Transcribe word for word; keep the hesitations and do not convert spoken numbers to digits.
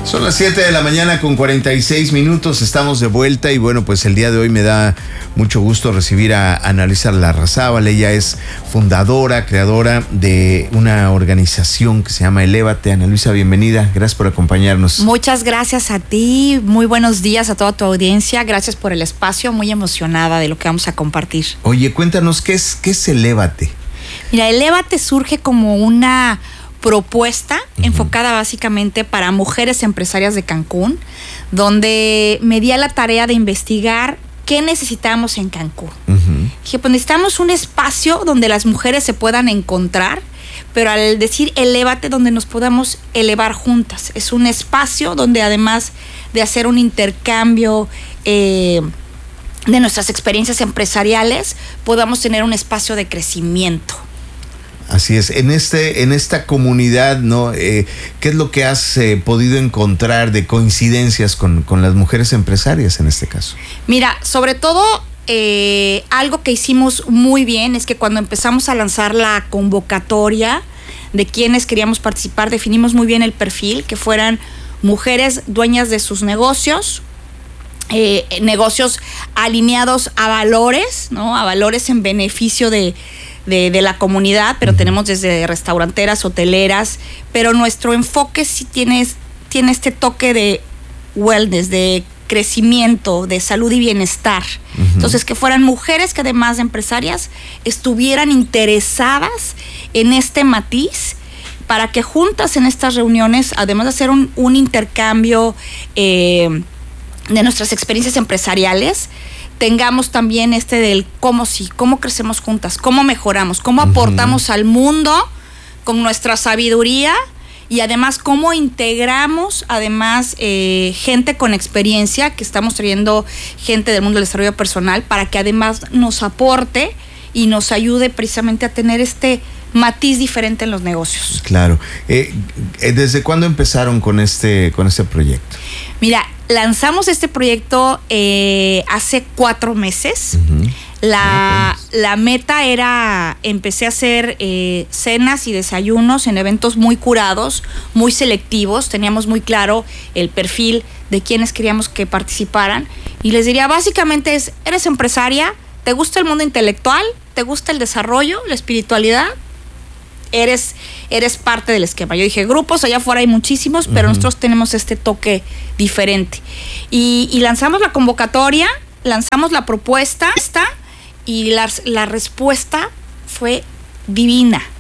Son las siete de la mañana con cuarenta y seis minutos, estamos de vuelta y bueno, pues el día de hoy me da mucho gusto recibir a Ana Luisa Larrazábal. Ella es fundadora, creadora de una organización que se llama Elévate. Ana Luisa, bienvenida, gracias por acompañarnos. Muchas gracias a ti, muy buenos días a toda tu audiencia, gracias por el espacio, muy emocionada de lo que vamos a compartir. Oye, cuéntanos, ¿qué es, qué es Elévate? Mira, Elévate surge como una propuesta uh-huh. enfocada básicamente para mujeres empresarias de Cancún, donde me di a la tarea de investigar qué necesitamos en Cancún. Uh-huh. Dije, pues necesitamos un espacio donde las mujeres se puedan encontrar, pero al decir elévate, donde nos podamos elevar juntas. Es un espacio donde además de hacer un intercambio eh, de nuestras experiencias empresariales, podamos tener un espacio de crecimiento. Así es, en este, en esta comunidad, ¿no? Eh, ¿Qué es lo que has eh, podido encontrar de coincidencias con, con las mujeres empresarias en este caso? Mira, sobre todo eh, algo que hicimos muy bien es que cuando empezamos a lanzar la convocatoria de quienes queríamos participar, definimos muy bien el perfil, que fueran mujeres dueñas de sus negocios, eh, negocios alineados a valores, ¿no? A valores en beneficio de De, de la comunidad, pero uh-huh. tenemos desde restauranteras, hoteleras, pero nuestro enfoque sí tiene, tiene este toque de wellness, de crecimiento, de salud y bienestar. Uh-huh. Entonces, que fueran mujeres que además de empresarias estuvieran interesadas en este matiz para que juntas en estas reuniones, además de hacer un, un intercambio eh, de nuestras experiencias empresariales, tengamos también este del cómo sí, cómo crecemos juntas, cómo mejoramos, cómo aportamos uh-huh. al mundo con nuestra sabiduría y además cómo integramos además eh, gente con experiencia, que estamos trayendo gente del mundo del desarrollo personal para que además nos aporte y nos ayude precisamente a tener este matiz diferente en los negocios. Claro. Eh, ¿Desde cuándo empezaron con este, con este proyecto? Mira, lanzamos este proyecto eh, hace cuatro meses. Uh-huh. La, la meta era, empecé a hacer eh, cenas y desayunos en eventos muy curados, muy selectivos. Teníamos muy claro el perfil de quienes queríamos que participaran. Y les diría, básicamente es, eres empresaria, ¿te gusta el mundo intelectual? ¿Te gusta el desarrollo, la espiritualidad? Eres, eres parte del esquema. Yo dije, grupos allá afuera hay muchísimos, pero uh-huh. nosotros tenemos este toque diferente. Y, y lanzamos la convocatoria, lanzamos la propuesta y la, la respuesta fue divina.